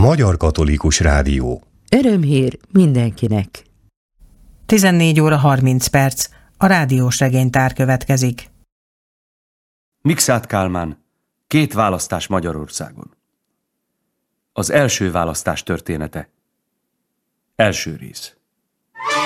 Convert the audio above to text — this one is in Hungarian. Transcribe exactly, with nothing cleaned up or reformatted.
Magyar Katolikus Rádió. Örömhír mindenkinek. tizennégy óra harminc perc. A rádiós regénytár következik. Mikszáth Kálmán, két választás Magyarországon. Az első választás története. Első rész.